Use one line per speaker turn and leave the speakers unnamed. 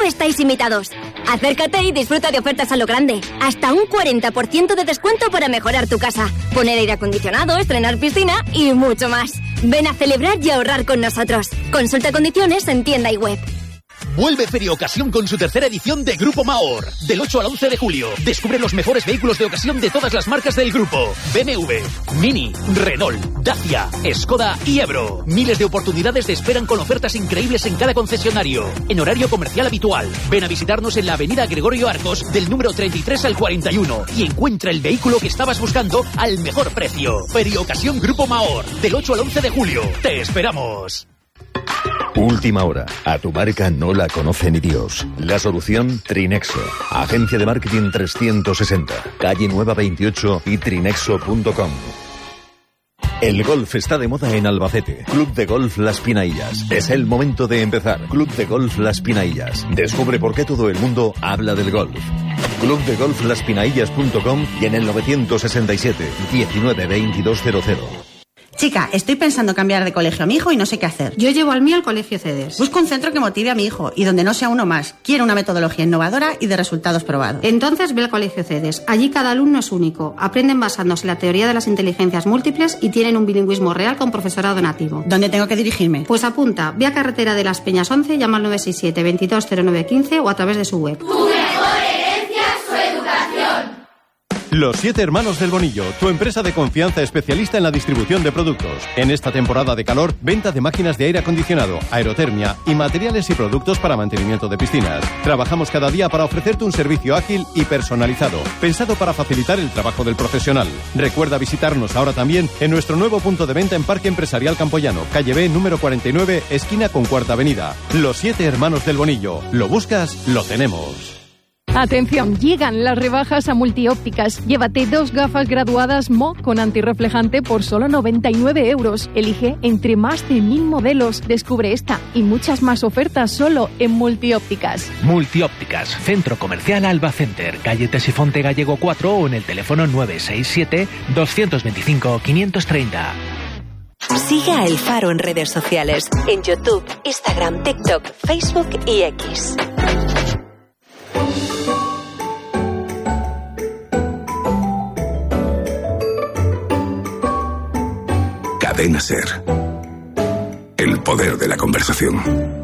estáis invitados. Acércate y disfruta de ofertas a lo grande. Hasta un 40% de descuento para mejorar tu casa, poner aire acondicionado, estrenar piscina y mucho más. Ven a celebrar y ahorrar con nosotros. Consulta condiciones en tienda y web.
Vuelve Feria Ocasión con su tercera edición de Grupo Mahor. Del 8 al 11 de julio. Descubre los mejores vehículos de ocasión de todas las marcas del grupo. BMW, Mini, Renault, Dacia, Skoda y Ebro. Miles de oportunidades te esperan con ofertas increíbles en cada concesionario. En horario comercial habitual. Ven a visitarnos en la avenida Gregorio Arcos del número 33 al 41 y encuentra el vehículo que estabas buscando al mejor precio. Feria Ocasión Grupo Mahor. Del 8 al 11 de julio. ¡Te esperamos!
Última hora. A tu marca no la conoce ni Dios. La solución, Trinexo. Agencia de Marketing 360. Calle Nueva 28 y trinexo.com. El golf está de moda en Albacete. Club de Golf Las Pinaillas. Es el momento de empezar. Club de Golf Las Pinaillas. Descubre por qué todo el mundo habla del golf. clubdegolflaspinaillas.com y en el 967 19 2200.
Chica, estoy pensando cambiar de colegio a mi hijo y no sé qué hacer.
Yo llevo al mío al colegio CEDES.
Busco un centro que motive a mi hijo y donde no sea uno más. Quiero una metodología innovadora y de resultados probados.
Entonces ve al colegio CEDES. Allí cada alumno es único. Aprenden basándose en la teoría de las inteligencias múltiples y tienen un bilingüismo real con profesorado nativo.
¿Dónde tengo que dirigirme?
Pues apunta, ve a Carretera de las Peñas 11, llama al 967 220915 o a través de su web.
Tu mejor herencia, su educación.
Los 7 Hermanos del Bonillo, tu empresa de confianza especialista en la distribución de productos. En esta temporada de calor, venta de máquinas de aire acondicionado, aerotermia y materiales y productos para mantenimiento de piscinas. Trabajamos cada día para ofrecerte un servicio ágil y personalizado, pensado para facilitar el trabajo del profesional. Recuerda visitarnos ahora también en nuestro nuevo punto de venta en Parque Empresarial Campoyano, calle B, número 49, esquina con Cuarta Avenida. Los 7 Hermanos del Bonillo. ¿Lo buscas? Lo tenemos.
Atención, llegan las rebajas a Multiópticas. Llévate 2 gafas graduadas Mo con antirreflejante por solo 99 euros. Elige entre más de 1000 modelos. Descubre esta y muchas más ofertas solo en Multiópticas.
Multiópticas, Centro Comercial Alba Center, calle Tesifonte Gallego 4 o en el teléfono 967 225 530.
Sigue a El Faro en redes sociales, en YouTube, Instagram, TikTok, Facebook y X.
Cadena SER. El poder de la conversación.